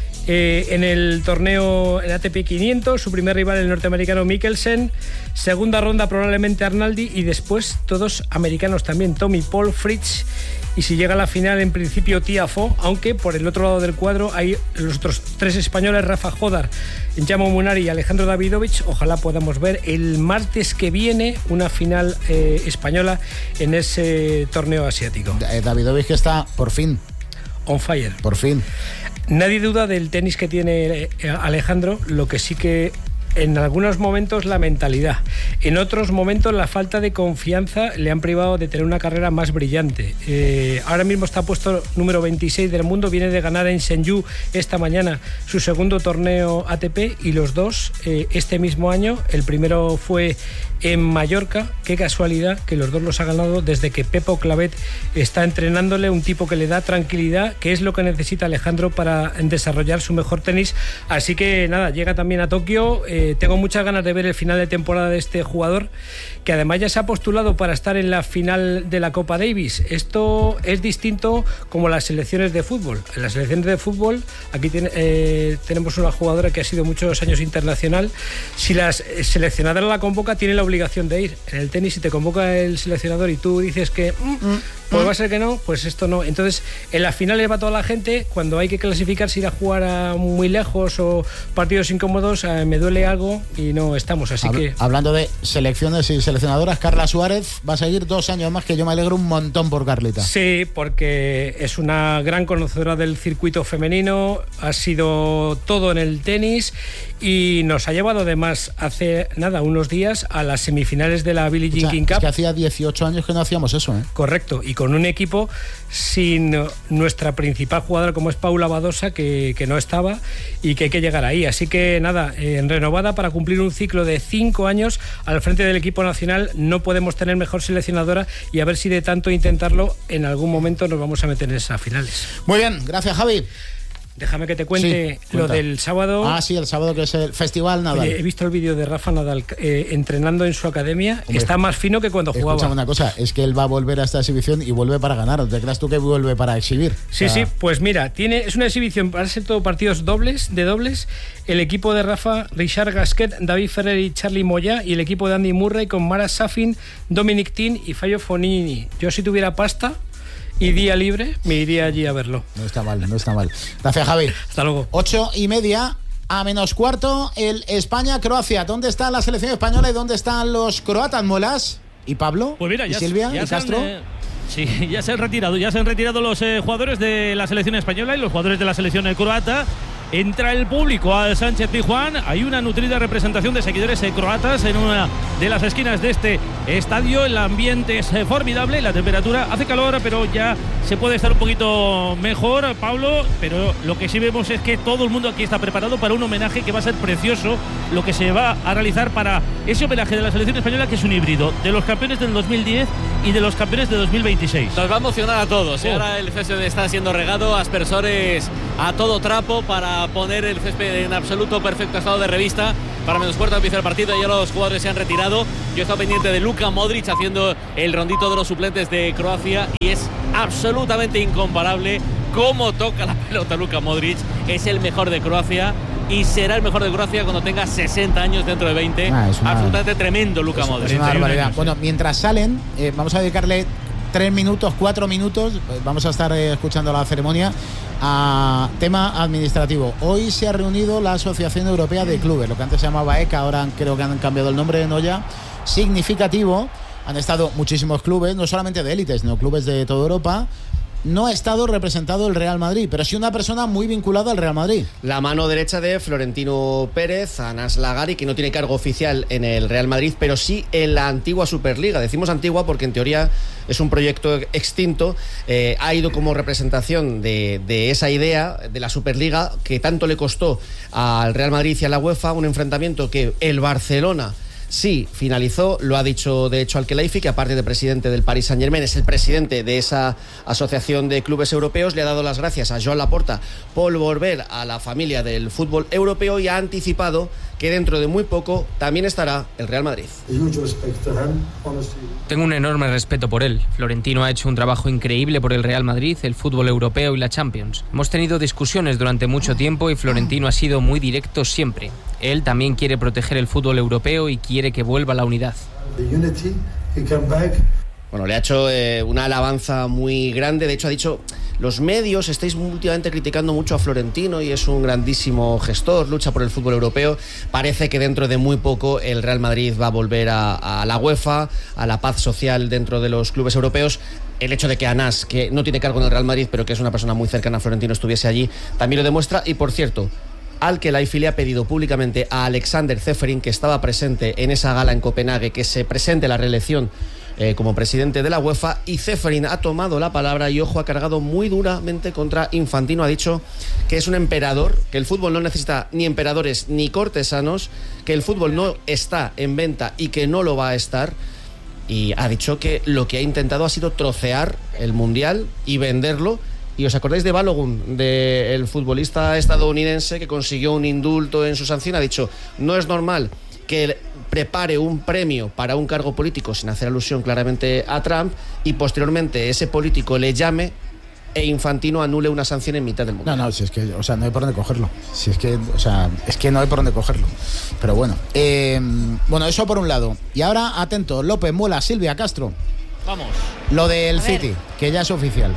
eh, en el torneo en A T P quinientos, su primer rival el norteamericano Mikkelsen, segunda ronda probablemente Arnaldi, y después todos americanos también, Tommy Paul, Fritz, y si llega a la final en principio Tiafoe, aunque por el otro lado del cuadro hay los otros tres españoles, Rafa Jodar, Jamo Munari y Alejandro Davidovich. Ojalá podamos ver el martes que viene una final eh, española en ese torneo asiático. Davidovich, que está por fin on fire. Por fin. Nadie duda del tenis que tiene Alejandro, lo que sí que en algunos momentos la mentalidad, en otros momentos la falta de confianza le han privado de tener una carrera más brillante. Eh, ahora mismo está puesto número veintiséis del mundo, viene de ganar en Shenzhen esta mañana su segundo torneo A T P, y los dos eh, este mismo año. El primero fue en Mallorca, qué casualidad que los dos los ha ganado desde que Pepo Clavet está entrenándole, un tipo que le da tranquilidad, que es lo que necesita Alejandro para desarrollar su mejor tenis. Así que nada, llega también a Tokio. Eh, tengo muchas ganas de ver el final de temporada de este jugador, que además ya se ha postulado para estar en la final de la Copa Davis. Esto es distinto como las selecciones de fútbol. En las selecciones de fútbol aquí tiene, eh, tenemos una jugadora que ha sido muchos años internacional. Si la seleccionadora la convoca, tiene la obligación de ir. En el tenis, si te convoca el seleccionador y tú dices que mm, mm, pues va a ser que no, pues esto no. Entonces, en las finales va toda la gente. Cuando hay que clasificarse, ir a jugar a muy lejos o partidos incómodos, eh, me duele algo y no estamos. Así Habl- que Hablando de selecciones y seleccionadoras, Carla Suárez va a seguir dos años más, que yo me alegro un montón por Carlita. sí, porque es una gran conocedora del circuito femenino, ha sido todo en el tenis y nos ha llevado además hace nada, unos días, a las semifinales de la Billie Jean O sea, King es Cup. que hacía dieciocho años que no hacíamos eso, ¿eh? Correcto, y con un equipo sin nuestra principal jugadora como es Paula Badosa, que, que no estaba y que hay que llegar ahí. Así que nada, eh, renovada para cumplir un ciclo de cinco años al frente del equipo nacional. No podemos tener mejor seleccionadora, y a ver si de tanto intentarlo en algún momento nos vamos a meter en esas finales. Muy bien, gracias Javi. Déjame que te cuente sí, lo del sábado. Ah, sí, el sábado que es el Festival Nadal. Oye, he visto el vídeo de Rafa Nadal eh, entrenando en su academia. Hombre, está más fino que cuando jugaba. Escúchame una cosa, es que él va a volver a esta exhibición y vuelve para ganar. ¿Te creas tú que vuelve para exhibir? Sí, o sea... sí, pues mira, tiene, es una exhibición para ser todo partidos dobles, de dobles. El equipo de Rafa, Richard Gasquet, David Ferrer y Charlie Moya, y el equipo de Andy Murray con Mara Safin, Dominic Thiem y Fallo Fognini. Yo, si tuviera pasta y día libre, me iría allí a verlo. No está mal, no está mal. Gracias, Javi. Hasta luego. Ocho y media, a menos cuarto, el España-Croacia. ¿Dónde está la selección española y dónde están los croatas, Molas? ¿Y Pablo? Pues mira, ¿Y ya, Silvia? ya ¿Y Castro? Han, eh, sí, ya se han retirado. Ya se han retirado los eh, jugadores de la selección española y los jugadores de la selección eh, croata. Entra el público al Sánchez Pizjuán. Hay una nutrida representación de seguidores eh, croatas en una de las esquinas de este estadio. El ambiente es eh, formidable, la temperatura hace calor, pero ya se puede estar un poquito mejor, Pablo. Pero lo que sí vemos es que todo el mundo aquí está preparado para un homenaje que va a ser precioso, lo que se va a realizar para ese homenaje de la selección española, que es un híbrido de los campeones del dos mil diez y de los campeones de dos mil veintiséis. Nos va a emocionar a todos. Oh. Ahora el césped está siendo regado, aspersores a todo trapo para poner el césped en absoluto perfecto estado de revista. Para menos cuarto empieza el partido, ya los jugadores se han retirado. Yo he estado pendiente de Luka Modric haciendo el rondito de los suplentes de Croacia y es absolutamente incomparable cómo toca la pelota Luka Modric. Es el mejor de Croacia y será el mejor de Croacia cuando tenga sesenta años dentro de veinte. Ah, es una, absolutamente tremendo Luka es, Modric. Es una barbaridad. Bueno, mientras salen, eh, vamos a dedicarle tres minutos, cuatro minutos, pues vamos a estar eh, escuchando la ceremonia. A tema administrativo. Hoy se ha reunido la Asociación Europea de Clubes, lo que antes se llamaba E C A, ahora creo que han cambiado el nombre, ¿no? Ya significativo. Han estado muchísimos clubes, no solamente de élites, sino clubes de toda Europa. No ha estado representado el Real Madrid, pero sí una persona muy vinculada al Real Madrid. La mano derecha de Florentino Pérez, Anas Lagari, que no tiene cargo oficial en el Real Madrid, pero sí en la antigua Superliga. Decimos antigua porque en teoría es un proyecto extinto. Eh, ha ido como representación de, de esa idea de la Superliga que tanto le costó al Real Madrid y a la UEFA, un enfrentamiento que el Barcelona sí finalizó. Lo ha dicho de hecho Al-Khelaifi, que aparte de presidente del Paris Saint-Germain es el presidente de esa asociación de clubes europeos. Le ha dado las gracias a Joan Laporta por volver a la familia del fútbol europeo y ha anticipado que dentro de muy poco también estará el Real Madrid. Tengo un enorme respeto por él. Florentino ha hecho un trabajo increíble por el Real Madrid, el fútbol europeo y la Champions. Hemos tenido discusiones durante mucho tiempo y Florentino ha sido muy directo siempre. Él también quiere proteger el fútbol europeo y quiere que vuelva la unidad. Bueno, le ha hecho eh, una alabanza muy grande. De hecho, ha dicho, los medios estáis últimamente criticando mucho a Florentino y es un grandísimo gestor, lucha por el fútbol europeo. Parece que dentro de muy poco el Real Madrid va a volver a, a la UEFA, a la paz social dentro de los clubes europeos. El hecho de que Anas, que no tiene cargo en el Real Madrid, pero que es una persona muy cercana a Florentino, estuviese allí, también lo demuestra. Y por cierto, Al-Khelaifi le ha pedido públicamente a Alexander Ceferin, que estaba presente en esa gala en Copenhague, que se presente la reelección Eh, como presidente de la UEFA, y Ceferin ha tomado la palabra y, ojo, ha cargado muy duramente contra Infantino. Ha dicho que es un emperador, que el fútbol no necesita ni emperadores ni cortesanos, que el fútbol no está en venta y que no lo va a estar, y ha dicho que lo que ha intentado ha sido trocear el Mundial y venderlo. Y os acordáis de Balogun, del futbolista estadounidense que consiguió un indulto en su sanción. Ha dicho, no es normal que prepare un premio para un cargo político, sin hacer alusión claramente a Trump, y posteriormente ese político le llame e Infantino anule una sanción en mitad del mundo. No, no, si es que, o sea, no hay por dónde cogerlo. Si es que, o sea, es que no hay por dónde cogerlo. Pero bueno, eh, bueno, eso por un lado. Y ahora, atento, López, Muela, Silvia, Castro. Vamos. Lo del City, que ya es oficial.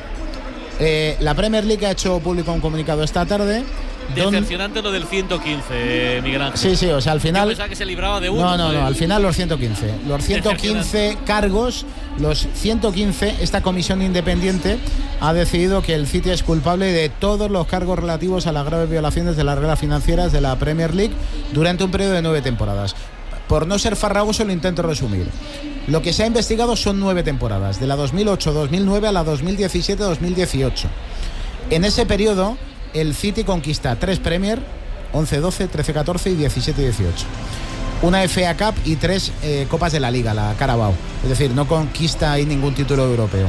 Eh, la Premier League ha hecho público un comunicado esta tarde. Decepcionante lo del ciento quince, Miguel Ángel. Sí, sí, o sea, al final... Yo pensaba que se libraba de uno. No, no, no, al final los ciento quince. Los ciento quince cargos, los ciento quince, esta comisión independiente ha decidido que el City es culpable de todos los cargos relativos a las graves violaciones de las reglas financieras de la Premier League durante un periodo de nueve temporadas. Por no ser farragoso lo intento resumir. Lo que se ha investigado son nueve temporadas, de la dos mil ocho dos mil nueve a la dos mil diecisiete dos mil dieciocho. En ese periodo el City conquista tres Premier, once doce, trece catorce y diecisiete dieciocho. Una F A Cup y tres eh, Copas de la Liga, la Carabao. Es decir, no conquista ahí ningún título europeo.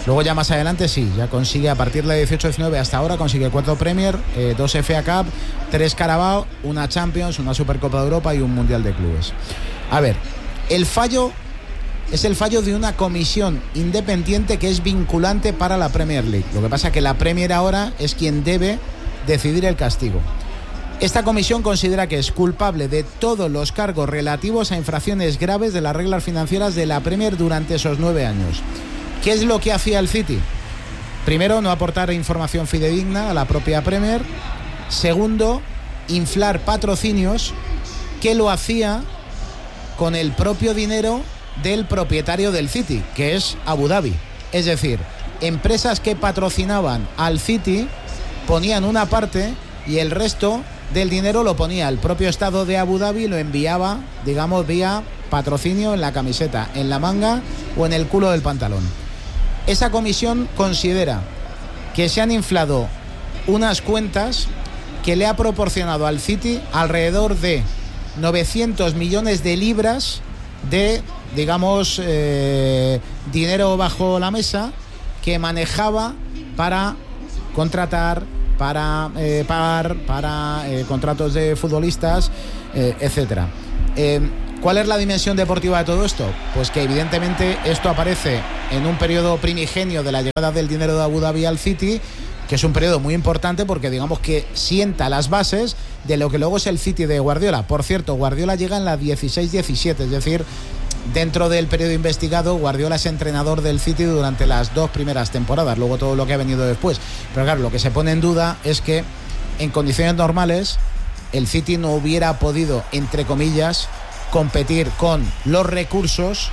Luego ya más adelante sí, ya consigue a partir de dieciocho diecinueve hasta ahora consigue cuatro Premier, eh, dos F A Cup, tres Carabao, una Champions, una Supercopa de Europa y un Mundial de Clubes. A ver, el fallo es el fallo de una comisión independiente que es vinculante para la Premier League. Lo que pasa es que la Premier ahora es quien debe decidir el castigo. Esta comisión considera que es culpable de todos los cargos relativos a infracciones graves de las reglas financieras de la Premier durante esos nueve años. ¿Qué es lo que hacía el City? Primero, no aportar información fidedigna a la propia Premier. Segundo, inflar patrocinios que lo hacía con el propio dinero del propietario del City, que es Abu Dhabi. Es decir, empresas que patrocinaban al City ponían una parte y el resto del dinero lo ponía el propio Estado de Abu Dhabi y lo enviaba, digamos, vía patrocinio en la camiseta, en la manga o en el culo del pantalón. Esa comisión considera que se han inflado unas cuentas que le ha proporcionado al City alrededor de novecientos millones de libras de, digamos, eh, dinero bajo la mesa que manejaba para contratar, para eh, pagar, para eh, contratos de futbolistas, eh, etcétera. Eh, ¿Cuál es la dimensión deportiva de todo esto? Pues que evidentemente esto aparece en un periodo primigenio de la llegada del dinero de Abu Dhabi al City, que es un periodo muy importante porque digamos que sienta las bases de lo que luego es el City de Guardiola. Por cierto, Guardiola llega en la dieciséis diecisiete, es decir, dentro del periodo investigado, Guardiola es entrenador del City durante las dos primeras temporadas, luego todo lo que ha venido después. Pero claro, lo que se pone en duda es que en condiciones normales el City no hubiera podido, entre comillas, competir con los recursos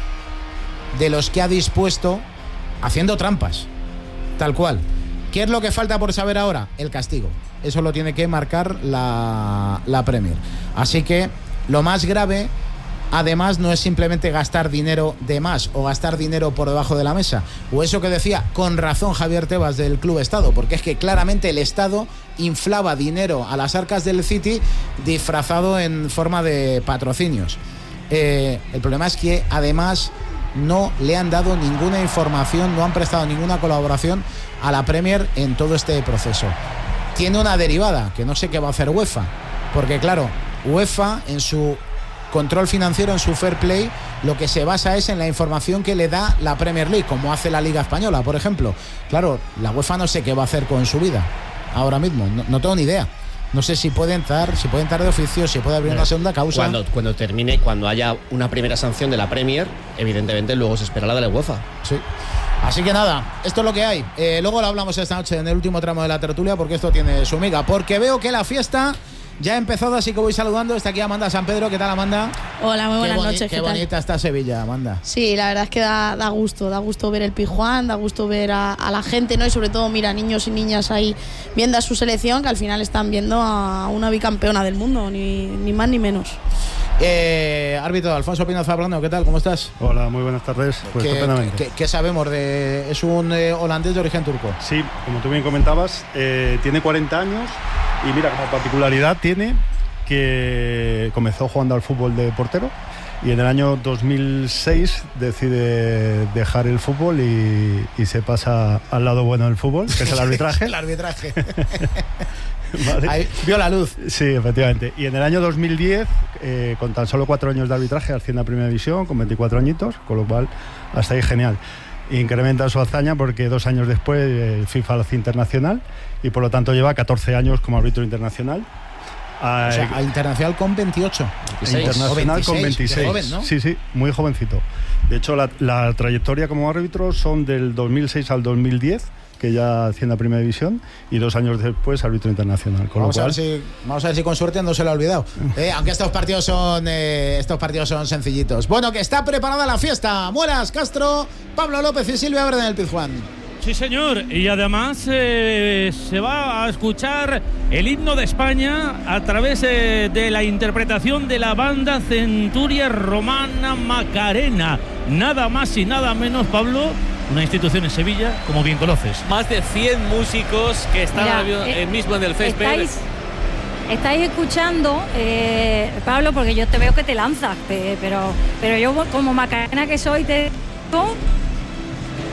de los que ha dispuesto haciendo trampas, tal cual. ¿Qué es lo que falta por saber ahora? El castigo. Eso lo tiene que marcar la, la Premier. Así que lo más grave, además, no es simplemente gastar dinero de más o gastar dinero por debajo de la mesa, o eso que decía con razón Javier Tebas del Club Estado, porque es que claramente el Estado inflaba dinero a las arcas del City disfrazado en forma de patrocinios. Eh, el problema es que además no le han dado ninguna información, no han prestado ninguna colaboración a la Premier en todo este proceso. Tiene una derivada, que no sé qué va a hacer UEFA, porque claro, UEFA en su control financiero, en su fair play, lo que se basa es en la información que le da la Premier League, como hace la Liga Española, por ejemplo. Claro, la UEFA no sé qué va a hacer con su vida ahora mismo, no, no tengo ni idea. No sé si puede entrar, si puede entrar de oficio, si puede abrir una segunda causa. Cuando, cuando termine, cuando haya una primera sanción de la Premier, evidentemente luego se espera la de la UEFA. Sí. Así que nada, esto es lo que hay. Eh, luego lo hablamos esta noche en el último tramo de la tertulia, porque esto tiene su miga. Porque veo que la fiesta ya ha empezado, así que voy saludando. Está aquí Amanda San Pedro. ¿Qué tal, Amanda? Hola, muy buenas qué noches. Qué, qué bonita está Sevilla, Amanda. Sí, la verdad es que da, da gusto, da gusto ver el Pizjuán, da gusto ver a, a la gente, ¿no? Y sobre todo, mira, niños y niñas ahí viendo a su selección, que al final están viendo a una bicampeona del mundo, ni, ni más ni menos. Eh, árbitro Alfonso Pino Zablano, ¿qué tal? ¿Cómo estás? Hola, muy buenas tardes. Pues ¿Qué, estupendamente. ¿qué, qué sabemos de...? Es un eh, holandés de origen turco. Sí, como tú bien comentabas, eh, tiene cuarenta años y mira, como particularidad tiene que comenzó jugando al fútbol de portero y en el año dos mil seis decide dejar el fútbol y, y se pasa al lado bueno del fútbol, que es el arbitraje. El arbitraje. ¿Vale? Ahí vio la luz. Sí, efectivamente. Y en el año dos mil diez, eh, con tan solo cuatro años de arbitraje, asciende a Primera División, con veinticuatro añitos, con lo cual hasta ahí genial. Incrementa su hazaña porque dos años después el FIFA lo hace internacional y por lo tanto lleva catorce años como árbitro internacional. O sea, a internacional con veintiocho. Internacional veintiséis, con veintiséis. Joven, ¿no? Sí, sí, muy jovencito. De hecho, la, la trayectoria como árbitro son del dos mil seis al dos mil diez, que ya asciende a Primera División, y dos años después árbitro internacional. Con vamos, lo cual... a ver si, vamos a ver si con suerte no se lo ha olvidado. Eh, aunque estos partidos son eh, estos partidos son sencillitos. Bueno, que está preparada la fiesta. Muelas, Castro, Pablo López y Silvia Verde en el Pizjuán. Sí, señor. Y además eh, se va a escuchar el himno de España a través eh, de la interpretación de la banda Centuria Romana Macarena. Nada más y nada menos, Pablo, una institución en Sevilla, como bien conoces. Más de cien músicos que están Mira, eh, eh, mismo en el césped. Estáis, estáis escuchando, eh, Pablo, porque yo te veo que te lanzas, pero, pero yo como Macarena que soy, te...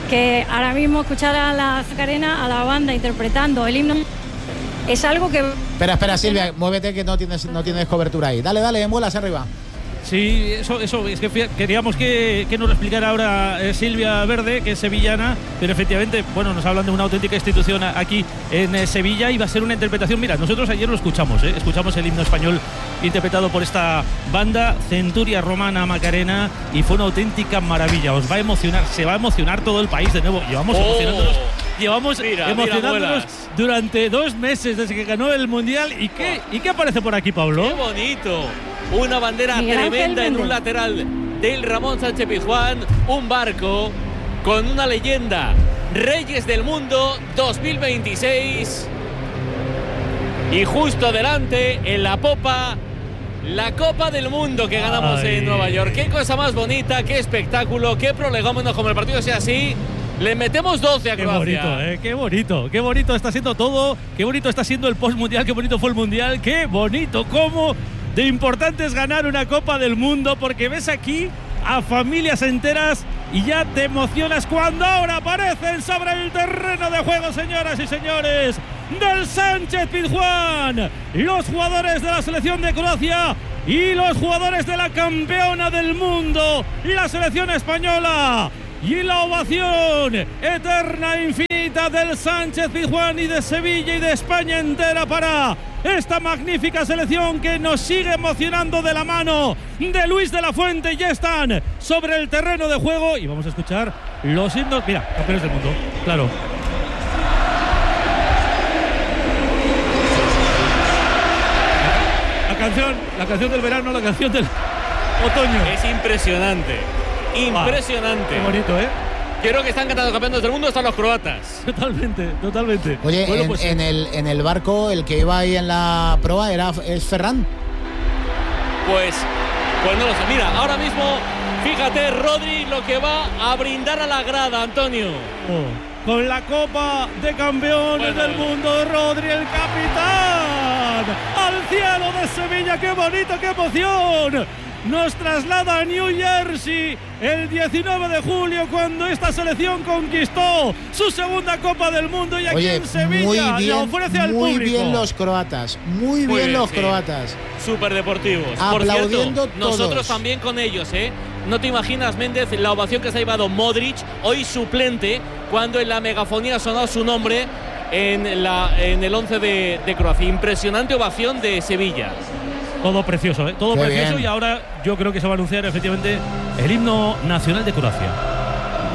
que ahora mismo escuchar a la Macarena, a la banda interpretando el himno, es algo que... Espera, espera, Silvia, muévete que no tienes, no tienes cobertura ahí. Dale, dale, vuelas arriba. Sí, eso, eso es que queríamos que, que nos lo explicara ahora eh, Silvia Verde, que es sevillana, pero efectivamente, bueno, nos hablan de una auténtica institución aquí en eh, Sevilla y va a ser una interpretación. Mira, nosotros ayer lo escuchamos, eh, escuchamos el himno español interpretado por esta banda Centuria Romana Macarena y fue una auténtica maravilla. Os va a emocionar, se va a emocionar todo el país de nuevo. Llevamos oh. emocionándonos. Llevamos mira, emocionándonos mira, durante dos meses desde que ganó el Mundial. ¿Y qué, ¿Y qué aparece por aquí, Pablo? ¡Qué bonito! Una bandera Miguel tremenda en un lateral del Ramón Sánchez Pizjuán. Un barco con una leyenda. Reyes del Mundo dos mil veintiséis. Y justo delante, en la popa, la Copa del Mundo que ganamos Ay. en Nueva York. Qué cosa más bonita, qué espectáculo, qué prolegómeno. Como el partido sea así, le metemos doce a Croacia. Qué bonito, eh, qué bonito, qué bonito está siendo todo. Qué bonito está siendo el post-mundial, qué bonito fue el mundial. Qué bonito, cómo de importante es ganar una Copa del Mundo, porque ves aquí a familias enteras y ya te emocionas cuando ahora aparecen sobre el terreno de juego, señoras y señores, del Sánchez Pizjuán, los jugadores de la selección de Croacia y los jugadores de la campeona del mundo, la selección española. Y la ovación eterna e infinita del Sánchez Pizjuán y de Sevilla y de España entera para esta magnífica selección que nos sigue emocionando de la mano de Luis de la Fuente. Ya están sobre el terreno de juego y vamos a escuchar los himnos. Mira, campeones del mundo, claro. La canción, la canción del verano, la canción del otoño. Es impresionante. Impresionante. Ah, qué bonito, ¿eh? Creo que están cantando campeones del mundo, están los croatas. Totalmente, totalmente. Oye, bueno, en, pues, en, el, en el barco, el que iba ahí en la proa, era, ¿es Ferran? Pues, pues no lo sé. Mira, ahora mismo, fíjate, Rodri lo que va a brindar a la grada, Antonio. Oh, con la Copa de Campeones bueno, del Mundo, Rodri, el capitán. Al cielo de Sevilla, qué bonito, qué emoción. Nos traslada a New Jersey el diecinueve de julio, cuando esta selección conquistó su segunda Copa del Mundo y aquí Oye, en Sevilla muy bien, la ofrece al muy público. Muy bien los croatas, muy bien pues, los sí. croatas. Súper deportivos. Aplaudiendo Por cierto, todos. Nosotros también con ellos, ¿eh? No te imaginas, Méndez, la ovación que se ha llevado Modric, hoy suplente, cuando en la megafonía ha sonado su nombre en, la, en el once de, de Croacia. Impresionante ovación de Sevilla. Todo precioso, ¿eh? Todo Qué precioso bien. Y ahora yo creo que se va a anunciar efectivamente el himno nacional de Croacia.